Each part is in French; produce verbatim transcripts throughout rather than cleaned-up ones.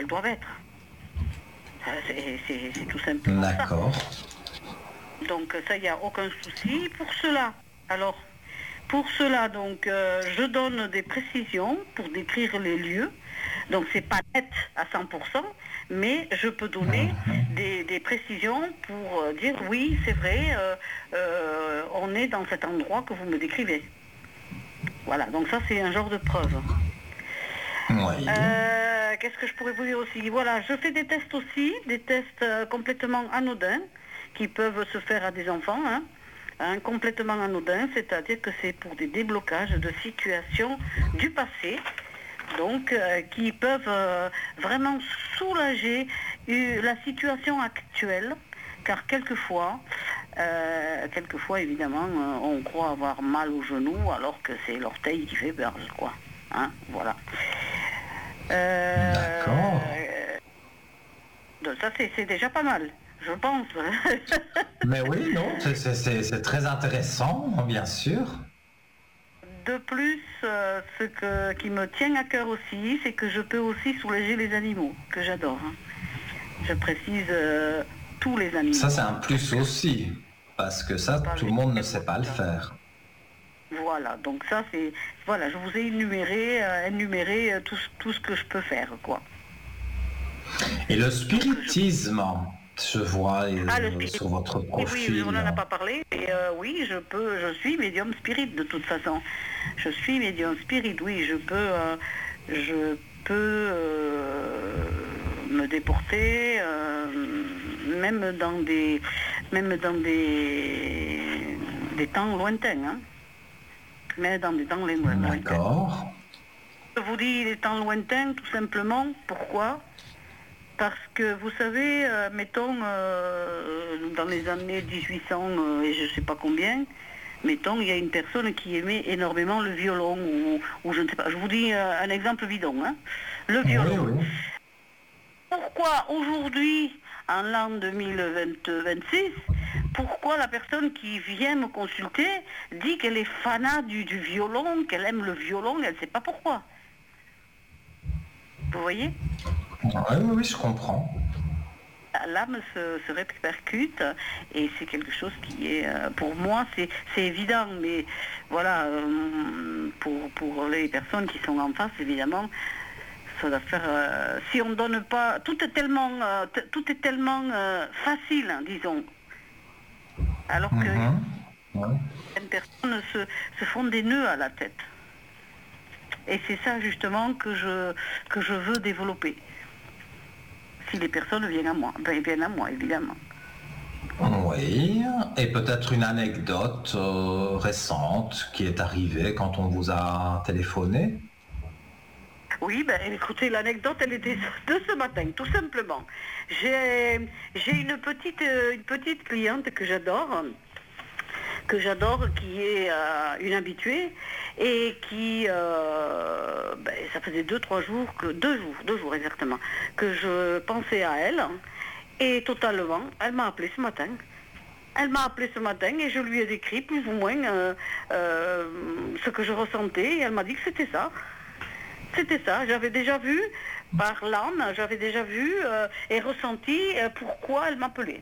elles doivent être. C'est, c'est, c'est tout simplement D'accord. ça. Donc ça, il n'y a aucun souci. Pour cela, alors, pour cela, donc, euh, je donne des précisions pour décrire les lieux. Donc c'est pas net à cent pour cent, mais je peux donner des, des précisions pour euh, dire oui, c'est vrai, euh, euh, on est dans cet endroit que vous me décrivez. Voilà, donc ça c'est un genre de preuve. Oui. Euh, qu'est-ce que je pourrais vous dire aussi? Voilà, je fais des tests aussi, des tests euh, complètement anodins qui peuvent se faire à des enfants, hein, hein, complètement anodins, c'est-à-dire que c'est pour des déblocages de situations du passé, donc euh, qui peuvent euh, vraiment soulager euh, la situation actuelle, car quelquefois, euh, quelquefois évidemment, euh, on croit avoir mal au genou alors que c'est l'orteil qui fait peur, quoi. Hein, voilà. Euh, D'accord. donc ça c'est, c'est déjà pas mal, je pense. Mais oui, non, c'est, c'est, c'est, c'est très intéressant, bien sûr. De plus, euh, ce que, qui me tient à cœur aussi, c'est que je peux aussi soulager les animaux, que j'adore. Hein. Je précise euh, tous les animaux. Ça, c'est un plus aussi, parce que ça, tout le monde ne sait pas le faire. Voilà, donc ça c'est... Voilà, je vous ai énuméré, euh, énuméré euh, tout, tout ce que je peux faire, quoi. Et le spiritisme, je vois euh, Ah, le spirit. sur votre profil. Oui, on n'en a pas parlé, et euh, oui, je peux, je suis médium spirit de toute façon. Je suis médium spirit, oui, je peux, euh, je peux euh, me déporter, euh, même dans des, même dans des, des temps lointains, hein. Mais dans des temps lointains. D'accord. Je vous dis les temps lointains, tout simplement. Pourquoi ? Parce que vous savez, euh, mettons, euh, dans les années dix-huit cents euh, et je ne sais pas combien, mettons, il y a une personne qui aimait énormément le violon, ou, ou je ne sais pas, je vous dis euh, un exemple bidon, hein, le violon. Oui, oui. Pourquoi aujourd'hui, en l'an deux mille vingt-six, pourquoi la personne qui vient me consulter dit qu'elle est fanat du, du violon, qu'elle aime le violon, elle ne sait pas pourquoi. Vous voyez ? Oui, oui, oui, je comprends. L'âme se, se répercute et c'est quelque chose qui est, euh, pour moi, c'est, c'est évident, mais voilà, euh, pour, pour les personnes qui sont en face, évidemment, ça doit faire, euh, si on ne donne pas, tout est tellement, euh, t- tout est tellement euh, facile, hein, disons, alors que Mhm. Ouais. certaines personnes se, se font des nœuds à la tête. Et c'est ça justement que je, que je veux développer. Si les personnes viennent à moi, ben, viennent à moi, évidemment. Oui, et peut-être une anecdote euh, récente qui est arrivée quand on vous a téléphoné. Oui, ben écoutez, l'anecdote, elle était de ce matin, tout simplement. J'ai, j'ai une petite, euh, une petite cliente que j'adore, que j'adore, qui est euh, une habituée, et qui, euh, ben, ça faisait deux, trois jours, que, deux jours, deux jours exactement, que je pensais à elle, et totalement, elle m'a appelé ce matin. Elle m'a appelé ce matin et je lui ai décrit plus ou moins euh, euh, ce que je ressentais, et elle m'a dit que c'était ça. C'était ça, j'avais déjà vu, par l'âme, j'avais déjà vu euh, et ressenti euh, pourquoi elle m'appelait.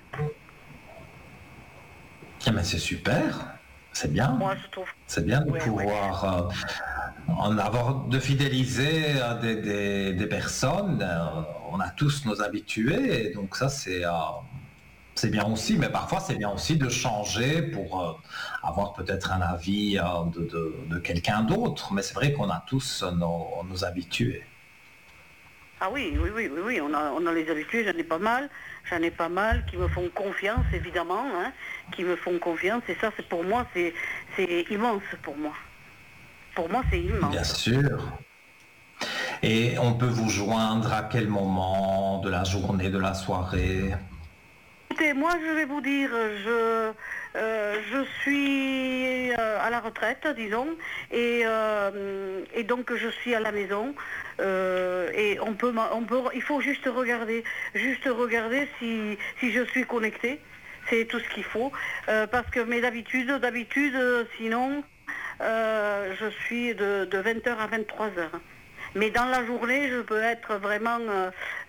Ah, mais c'est super, c'est bien. Moi, je trouve. C'est bien de Ouais, pouvoir euh, en avoir, de fidéliser euh, des, des, des personnes. Euh, on a tous nos habitués, et donc ça c'est euh, c'est bien aussi. Mais parfois c'est bien aussi de changer pour euh, avoir peut-être un avis euh, de, de, de quelqu'un d'autre. Mais c'est vrai qu'on a tous nos, nos habitués. Ah oui, oui, oui, oui, oui, on a, on a les habitudes, j'en ai pas mal, j'en ai pas mal qui me font confiance, évidemment, hein, qui me font confiance, et ça, c'est pour moi, c'est, c'est immense pour moi. Pour moi, c'est immense. Bien sûr. Et on peut vous joindre à quel moment de la journée, de la soirée? Écoutez, moi, je vais vous dire, je, euh, je suis euh, à la retraite, disons, et, euh, et donc je suis à la maison, euh, et on peut, on peut, il faut juste regarder, juste regarder si, si je suis connectée, c'est tout ce qu'il faut, euh, parce que mes habitudes, d'habitude, sinon, euh, je suis de, de vingt heures à vingt-trois heures. Mais dans la journée, je peux être vraiment... euh,